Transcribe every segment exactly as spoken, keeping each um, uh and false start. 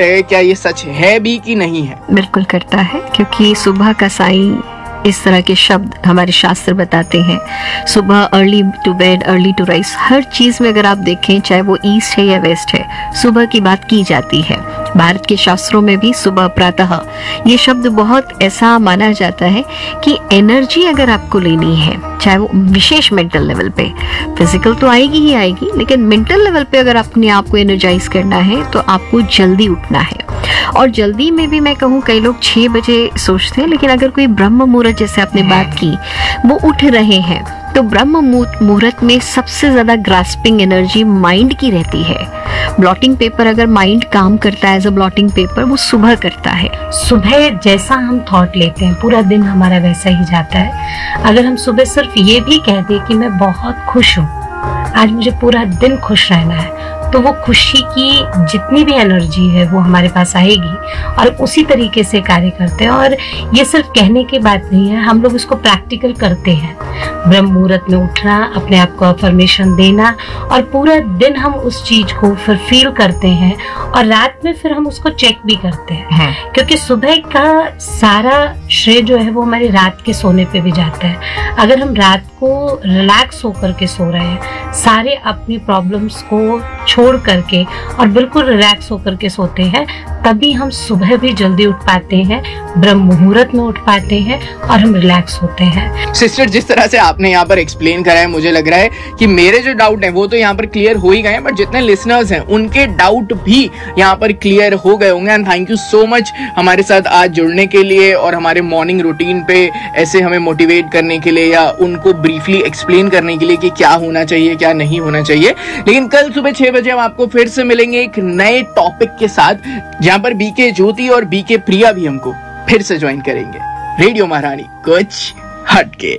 Doubt है, क्या ये सच है भी कि नहीं है? बिल्कुल करता है, क्योंकि सुबह का साई इस तरह के शब्द हमारे शास्त्र बताते हैं। सुबह early to bed early to rise, हर चीज में अगर आप देखें, चाहे वो ईस्ट है या वेस्ट है, सुबह की बात की जाती है। भारत के शास्त्रों में भी सुबह प्रातः ये शब्द बहुत ऐसा माना जाता है कि एनर्जी अगर आपको लेनी है, चाहे वो विशेष मेंटल लेवल पे, फिजिकल तो आएगी ही आएगी, लेकिन मेंटल लेवल पे अगर अपने आप को एनर्जाइज करना है तो आपको जल्दी उठना है। और जल्दी में भी मैं कहूँ, कई लोग छह बजे सोचते हैं, लेकिन अगर कोई ब्रह्म मुहूर्त जैसे आपने बात की वो उठ रहे हैं, तो ब्रह्म मुहूर्त में सबसे ज्यादा ग्रास्पिंग एनर्जी माइंड की रहती है। ब्लॉटिंग पेपर, अगर माइंड काम करता है एज अ ब्लॉटिंग पेपर, वो सुबह करता है। सुबह जैसा हम थॉट लेते हैं पूरा दिन हमारा वैसा ही जाता है। अगर हम सुबह सिर्फ ये भी कह दें कि मैं बहुत खुश हूँ, आज मुझे पूरा दिन खुश रहना है, तो वो खुशी की जितनी भी एनर्जी है वो हमारे पास आएगी और उसी तरीके से कार्य करते हैं। और ये सिर्फ कहने की बात नहीं है, हम लोग इसको प्रैक्टिकल करते हैं। ब्रह्म मुहूर्त में उठना, अपने आप को अफर्मेशन देना, और पूरा दिन हम उस चीज को फिर फील करते हैं और रात में फिर हम उसको चेक भी करते हैं। हाँ। क्योंकि सुबह का सारा श्रेय जो है वो हमारी रात के सोने पे भी जाता है। अगर हम रात को रिलैक्स होकर के सो रहे हैं, सारे अपनी प्रॉब्लम्स को छोड़ करके और बिल्कुल रिलैक्स होकर के सोते हैं, तभी हम सुबह भी जल्दी उठ पाते हैं, ब्रह्म मुहूर्त में उठ पाते हैं और हम रिलैक्स होते हैं। सिस्टर, जिस तरह से आपने यहाँ पर एक्सप्लेन करा है, मुझे लग रहा है कि मेरे जो डाउट हैं वो तो यहाँ पर क्लियर हो ही गए हैं, बट जितने लिसनर्स हैं उनके डाउट भी यहाँ पर क्लियर हो गए होंगे। And thank you so much हमारे साथ आज जुड़ने के लिए और हमारे मॉर्निंग रूटीन पे ऐसे हमें मोटिवेट करने के लिए या उनको ब्रीफली एक्सप्लेन करने के लिए कि क्या होना चाहिए क्या नहीं होना चाहिए। लेकिन कल सुबह छह बजे हम आपको फिर से मिलेंगे एक नए टॉपिक के साथ, जहां पर बीके ज्योति और बीके प्रिया भी हमको फिर से ज्वाइन करेंगे। रेडियो महारानी, कुछ हटके।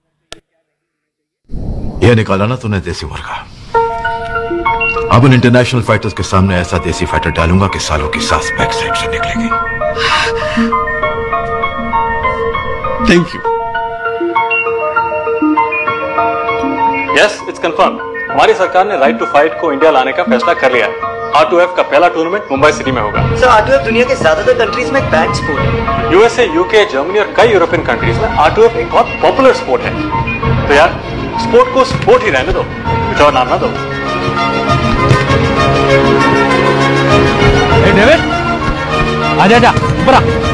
ये निकाला ना तूने देसी मुर्गा। अब उन इंटरनेशनल फाइटर्स के सामने ऐसा देसी फाइटर डालूंगा कि सालों की सांस बैक साइड से निकलेगी। Thank you. Yes, it's confirm. हमारी सरकार ने राइट टू फाइट को इंडिया लाने का फैसला कर लिया है। आर टू एफ का पहला टूर्नामेंट मुंबई सिटी में होगा। सर, आर टू एफ दुनिया के ज्यादातर कंट्रीज में एक बैंड स्पोर्ट है। यूएसए, यूके, जर्मनी और कई यूरोपियन कंट्रीज में आर टू एफ एक बहुत पॉपुलर स्पोर्ट है। तो यार, स्पोर्ट को स्पोर्ट ही रहने दो, कुछ और नाम ना दो। डेविड, आजा आजा, ऊपर आ।